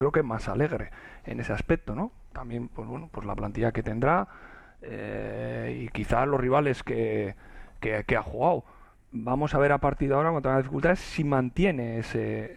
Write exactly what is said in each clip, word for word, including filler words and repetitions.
creo que más alegre en ese aspecto, ¿no? También, pues bueno, pues la plantilla que tendrá eh, y quizás los rivales que, que, que ha jugado. Vamos a ver a partir de ahora, cuando tenga dificultades, si mantiene ese,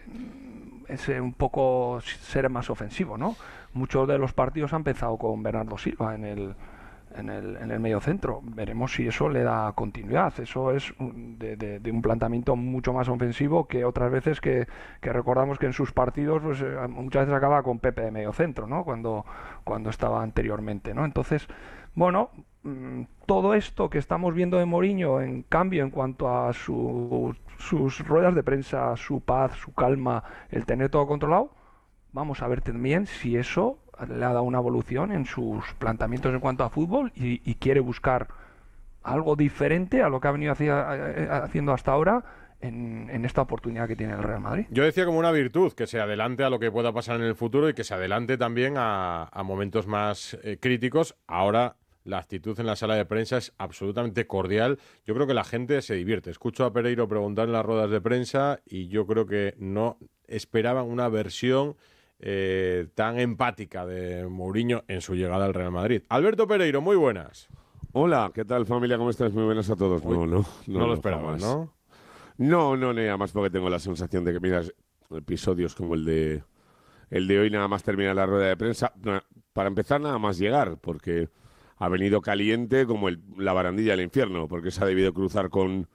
ese un poco ser más ofensivo, ¿no? Muchos de los partidos han empezado con Bernardo Silva en el, en el, en el medio centro. Veremos si eso le da continuidad. Eso es de, de, de un planteamiento mucho más ofensivo que otras veces que, que recordamos que en sus partidos pues muchas veces acaba con Pepe de medio centro, ¿no? Cuando, cuando estaba anteriormente, ¿no? Entonces, bueno, todo esto que estamos viendo de Mourinho, en cambio, en cuanto a su, sus ruedas de prensa, su paz, su calma, el tener todo controlado, vamos a ver también si eso le ha dado una evolución en sus planteamientos en cuanto a fútbol y, y quiere buscar algo diferente a lo que ha venido hacia, haciendo hasta ahora en, en esta oportunidad que tiene el Real Madrid. Yo decía como una virtud, que se adelante a lo que pueda pasar en el futuro y que se adelante también a, a momentos más eh, críticos. Ahora la actitud en la sala de prensa es absolutamente cordial. Yo creo que la gente se divierte. Escucho a Pereiro preguntar en las ruedas de prensa y yo creo que no esperaban una versión Eh, tan empática de Mourinho en su llegada al Real Madrid. Alberto Pereiro, muy buenas. Hola, ¿qué tal familia? ¿Cómo estás? Muy buenas a todos. Uy, no, no, no, no, no lo esperabas, ¿no? No, no, no, nada más porque tengo la sensación de que miras episodios como el de el de hoy nada más termina la rueda de prensa. Para empezar nada más llegar, porque ha venido caliente como el, la barandilla del infierno, porque se ha debido cruzar con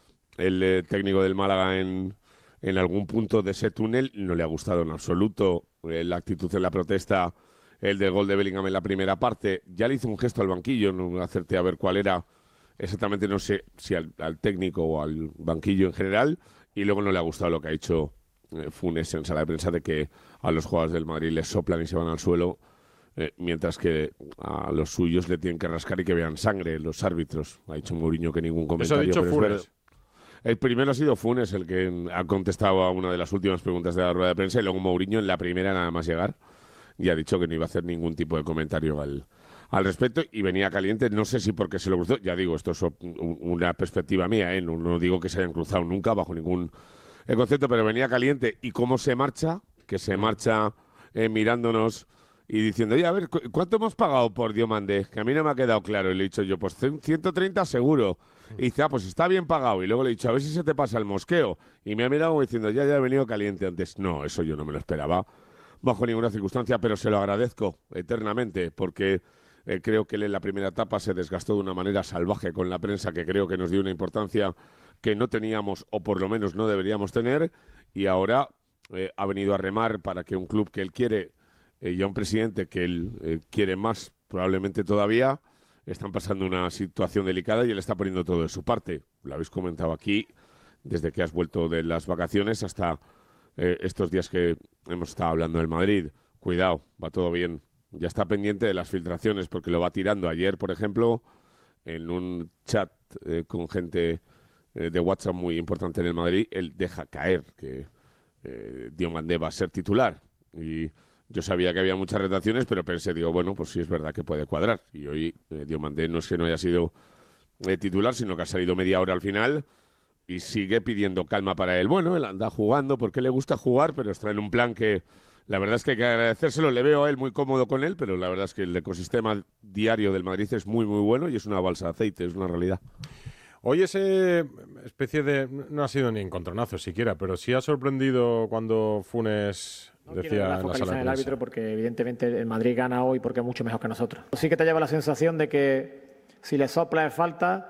el eh, técnico del Málaga en, en algún punto de ese túnel. No le ha gustado en absoluto la actitud en la protesta, el del gol de Bellingham en la primera parte. Ya le hizo un gesto al banquillo, no acerté a ver cuál era exactamente, no sé si al, al técnico o al banquillo en general, y luego no le ha gustado lo que ha hecho eh, Funes en sala de prensa, de que a los jugadores del Madrid les soplan y se van al suelo, eh, mientras que a los suyos le tienen que rascar y que vean sangre los árbitros. Ha dicho Mourinho que ningún comentario. Eso ha dicho Funes. El primero ha sido Funes, el que ha contestado a una de las últimas preguntas de la rueda de prensa, y luego Mourinho en la primera nada más llegar y ha dicho que no iba a hacer ningún tipo de comentario al, al respecto, y venía caliente. No sé si porque se lo cruzó, ya digo, esto es una perspectiva mía, ¿eh? no, no digo que se hayan cruzado nunca bajo ningún concepto, pero venía caliente. ¿Y cómo se marcha? Que se marcha eh, mirándonos y diciendo, oye, a ver, ¿cu ¿cuánto hemos pagado por Diomandé? Que a mí no me ha quedado claro. Y le he dicho yo, pues ciento treinta seguro. Y dice, ah, pues está bien pagado. Y luego le he dicho, a ver si se te pasa el mosqueo. Y me ha mirado como diciendo, ya, ya he venido caliente antes. No, eso yo no me lo esperaba bajo ninguna circunstancia, pero se lo agradezco eternamente, porque eh, creo que él en la primera etapa se desgastó de una manera salvaje con la prensa, que creo que nos dio una importancia que no teníamos, o por lo menos no deberíamos tener, y ahora eh, ha venido a remar para que un club que él quiere eh, y a un presidente que él eh, quiere más, probablemente todavía, están pasando una situación delicada y él está poniendo todo de su parte. Lo habéis comentado aquí, desde que has vuelto de las vacaciones hasta eh, estos días que hemos estado hablando del Madrid. Cuidado, va todo bien. Ya está pendiente de las filtraciones porque lo va tirando. Ayer, por ejemplo, en un chat eh, con gente eh, de WhatsApp muy importante en el Madrid, él deja caer que eh, Diomandé va a ser titular. Y yo sabía que había muchas rotaciones, pero pensé, digo, bueno, pues sí es verdad que puede cuadrar. Y hoy eh, Diomandé no es que no haya sido eh, titular, sino que ha salido media hora al final y sigue pidiendo calma para él. Bueno, él anda jugando porque le gusta jugar, pero está en un plan que la verdad es que hay que agradecérselo. Le veo a él muy cómodo con él, pero la verdad es que el ecosistema diario del Madrid es muy, muy bueno y es una balsa de aceite, es una realidad. Hoy ese especie de... no ha sido ni encontronazo siquiera, pero sí ha sorprendido cuando Funes no decía la en la sala de el árbitro, porque evidentemente el Madrid gana hoy porque es mucho mejor que nosotros. Sí que te lleva la sensación de que si le sopla es falta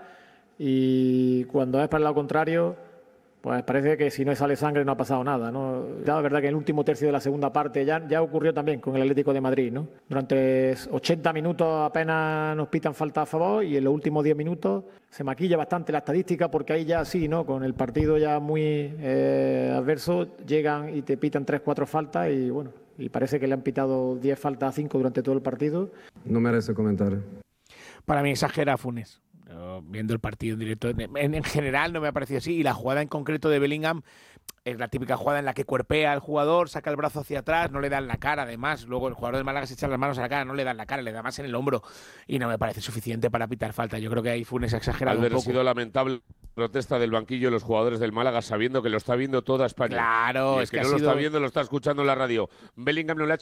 y cuando es para el lado contrario, pues parece que si no sale sangre no ha pasado nada, ¿no? La verdad que en el último tercio de la segunda parte ya, ya ocurrió también con el Atlético de Madrid, ¿no? Durante ochenta minutos apenas nos pitan falta a favor y en los últimos diez minutos se maquilla bastante la estadística porque ahí ya sí, ¿no? Con el partido ya muy eh, adverso llegan y te pitan tres, cuatro faltas y bueno, y parece que le han pitado diez faltas a cinco durante todo el partido. No merece comentario. Para mí exagera Funes. Uh, viendo el partido en directo, en, en general no me ha parecido así, y la jugada en concreto de Bellingham es la típica jugada en la que cuerpea al jugador, saca el brazo hacia atrás, no le dan la cara, además, luego el jugador de Málaga se echa las manos a la cara, no le dan la cara, le da más en el hombro, y no me parece suficiente para pitar falta. Yo creo que ahí Funes ha exagerado un poco. Ha sido lamentable protesta del banquillo de los jugadores del Málaga, sabiendo que lo está viendo toda España. Claro, y es que, que no ha lo sido... está viendo, lo está escuchando en la radio. Bellingham no le ha hecho